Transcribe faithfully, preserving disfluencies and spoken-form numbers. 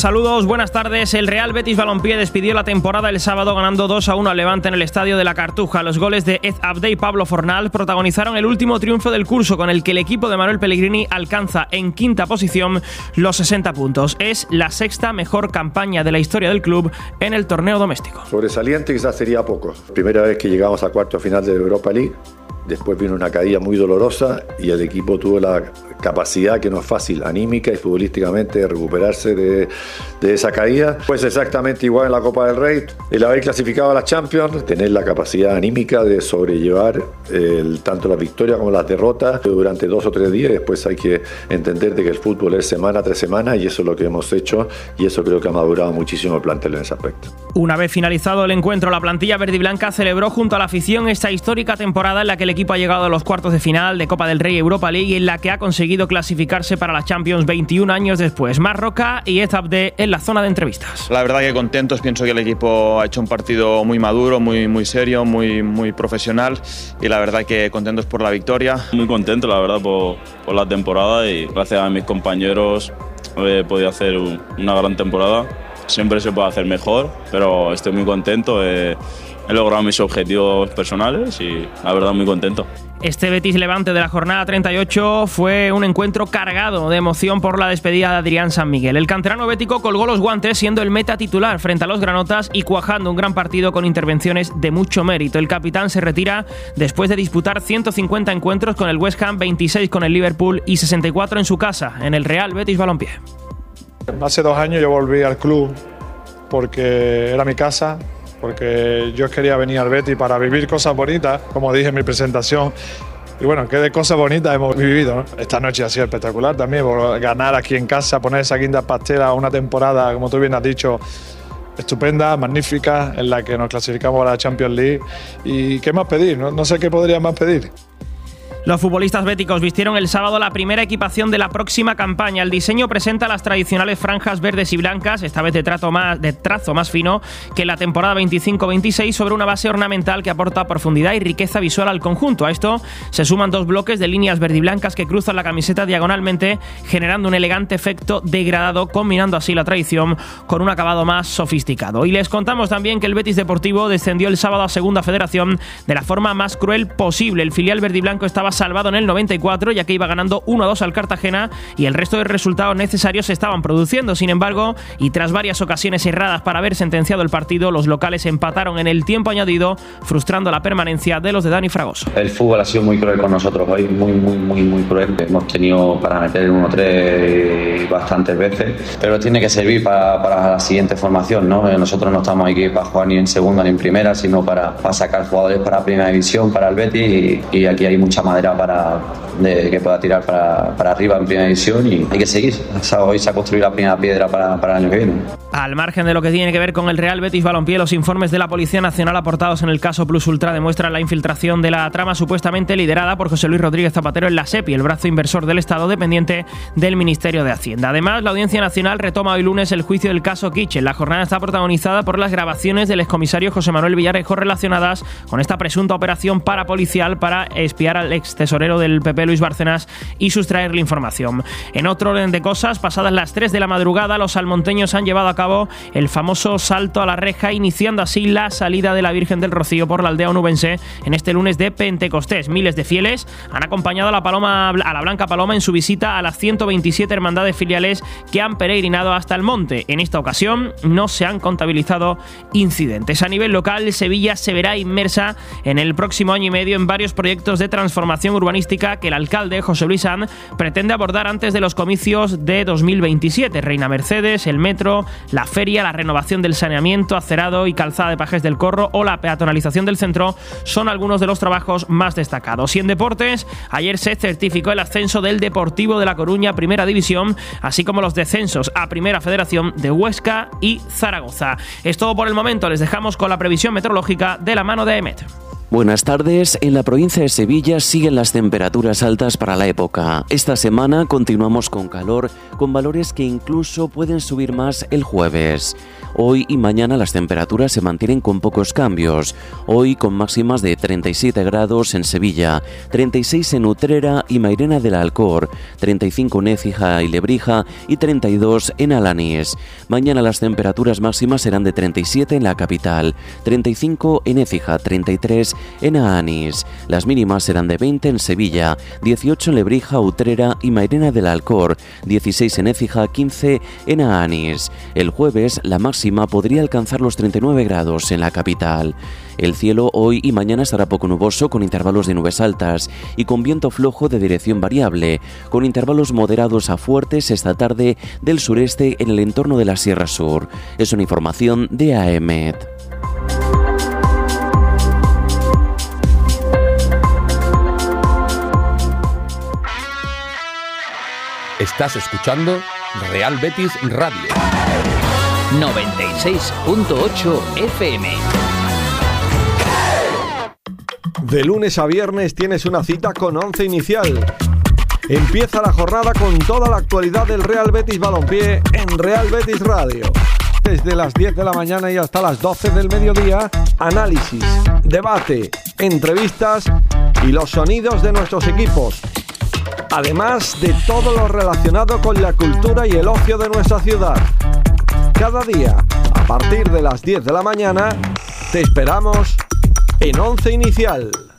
Saludos, buenas tardes. El Real Betis Balompié despidió la temporada el sábado ganando dos a uno al Levante en el Estadio de la Cartuja. Los goles de Ed Abde y Pablo Fornal protagonizaron el último triunfo del curso, con el que el equipo de Manuel Pellegrini alcanza en quinta posición los sesenta puntos. Es la sexta mejor campaña de la historia del club en el torneo doméstico. Sobresaliente quizás sería poco. Primera vez que llegamos a cuarto final de la Europa League. Después vino una caída muy dolorosa y el equipo tuvo la capacidad, que no es fácil, anímica y futbolísticamente, de recuperarse de, de esa caída. Pues exactamente igual en la Copa del Rey. El haber clasificado a la Champions, tener la capacidad anímica de sobrellevar el, tanto las victorias como las derrotas durante dos o tres días. Después hay que entender de que el fútbol es semana tras semana y eso es lo que hemos hecho y eso creo que ha madurado muchísimo el plantel en ese aspecto. Una vez finalizado el encuentro, la plantilla verde y blanca celebró junto a la afición esta histórica temporada en la que el equipo ha llegado a los cuartos de final de Copa del Rey y Europa League y en la que ha conseguido clasificarse para la Champions veintiún años después. Marc Roca y Ed Abde en la zona de entrevistas. La verdad que contentos, pienso que el equipo ha hecho un partido muy maduro, muy, muy serio, muy, muy profesional y la verdad que contentos por la victoria. Muy contento la verdad por, por la temporada y gracias a mis compañeros he podido hacer un, una gran temporada. Siempre se puede hacer mejor, pero estoy muy contento. Eh, He logrado mis objetivos personales y la verdad muy contento. Este Betis Levante de la jornada treinta y ocho fue un encuentro cargado de emoción por la despedida de Adrián San Miguel. El canterano bético colgó los guantes siendo el meta titular frente a los granotas y cuajando un gran partido con intervenciones de mucho mérito. El capitán se retira después de disputar ciento cincuenta encuentros con el West Ham, veintiséis con el Liverpool y sesenta y cuatro en su casa, en el Real Betis Balompié. Hace dos años yo volví al club porque era mi casa, porque yo quería venir al Betis para vivir cosas bonitas, como dije en mi presentación. Y bueno, qué de cosas bonitas hemos vivido, ¿no? Esta noche ha sido espectacular también, por ganar aquí en casa, poner esa quinta pastela, una temporada, como tú bien has dicho, estupenda, magnífica, en la que nos clasificamos a la Champions League. ¿Y qué más pedir? No, no sé qué podría más pedir. Los futbolistas béticos vistieron el sábado la primera equipación de la próxima campaña. El diseño presenta las tradicionales franjas verdes y blancas, esta vez de, trato más, de trazo más fino que en la temporada veinticinco veintiséis, sobre una base ornamental que aporta profundidad y riqueza visual al conjunto. A esto se suman dos bloques de líneas verde y blancas que cruzan la camiseta diagonalmente, generando un elegante efecto degradado, combinando así la tradición con un acabado más sofisticado. Y les contamos también que el Betis Deportivo descendió el sábado a Segunda Federación de la forma más cruel posible. El filial verde y blanco estaba salvado en el noventa y cuatro, ya que iba ganando uno a dos al Cartagena y el resto de resultados necesarios se estaban produciendo. Sin embargo, y tras varias ocasiones erradas para haber sentenciado el partido, los locales empataron en el tiempo añadido, frustrando la permanencia de los de Dani Fragoso. El fútbol ha sido muy cruel con nosotros hoy, muy, muy, muy, muy cruel. Hemos tenido para meter el uno tres bastantes veces, pero tiene que servir para, para la siguiente formación, ¿no? Nosotros no estamos aquí para jugar ni en segunda ni en primera, sino para, para sacar jugadores para primera división, para el Betis, y, y aquí hay mucha madera para de, que pueda tirar para, para arriba en primera división y hay que seguir. Hoy se ha construido la primera piedra para, para el año que viene. Al margen de lo que tiene que ver con el Real Betis Balompié, los informes de la Policía Nacional aportados en el caso Plus Ultra demuestran la infiltración de la trama supuestamente liderada por José Luis Rodríguez Zapatero en la SEPI, el brazo inversor del Estado dependiente del Ministerio de Hacienda. Además, la Audiencia Nacional retoma hoy lunes el juicio del caso Kitchen. La jornada está protagonizada por las grabaciones del excomisario José Manuel Villarejo relacionadas con esta presunta operación parapolicial para espiar al ex tesorero del P P Luis Bárcenas y sustraerle información. En otro orden de cosas, pasadas las tres de la madrugada, los salmonteños han llevado a cabo el famoso salto a la reja, iniciando así la salida de la Virgen del Rocío por la aldea onubense en este lunes de Pentecostés. Miles de fieles han acompañado a la, paloma, a la Blanca Paloma en su visita a las ciento veintisiete hermandades filiales que han peregrinado hasta el monte. En esta ocasión no se han contabilizado incidentes. A nivel local, Sevilla se verá inmersa en el próximo año y medio en varios proyectos de transformación urbanística que el alcalde José Luis Sanz pretende abordar antes de los comicios de dos mil veintisiete. Reina Mercedes, el metro, la feria, la renovación del saneamiento, acerado y calzada de Pajés del Corro o la peatonalización del centro son algunos de los trabajos más destacados. Y en deportes, ayer se certificó el ascenso del Deportivo de La Coruña a Primera División, así como los descensos a Primera Federación de Huesca y Zaragoza. Es todo por el momento, les dejamos con la previsión meteorológica de la mano de Emet. Buenas tardes. En la provincia de Sevilla siguen las temperaturas altas para la época. Esta semana continuamos con calor, con valores que incluso pueden subir más el jueves. Hoy y mañana las temperaturas se mantienen con pocos cambios. Hoy con máximas de treinta y siete grados en Sevilla, treinta y seis en Utrera y Mairena del Alcor, treinta y cinco en Écija y Lebrija y treinta y dos en Alanís. Mañana las temperaturas máximas serán de treinta y siete en la capital, treinta y cinco en Écija, treinta y tres en Alanís. Las mínimas serán de veinte en Sevilla, dieciocho en Lebrija, Utrera y Mairena del Alcor, dieciséis en Écija, quince en Alanís. El jueves la máxima podría alcanzar los treinta y nueve grados en la capital. El cielo hoy y mañana estará poco nuboso con intervalos de nubes altas y con viento flojo de dirección variable, con intervalos moderados a fuertes esta tarde del sureste en el entorno de la Sierra Sur. Es una información de A E M E T. Estás escuchando Real Betis Radio noventa y seis punto ocho F M. De lunes a viernes tienes una cita con Once Inicial. Empieza la jornada con toda la actualidad del Real Betis Balompié en Real Betis Radio. Desde las diez de la mañana y hasta las doce del mediodía, análisis, debate, entrevistas y los sonidos de nuestros equipos. Además de todo lo relacionado con la cultura y el ocio de nuestra ciudad. Cada día, a partir de las diez de la mañana, te esperamos en Once Inicial.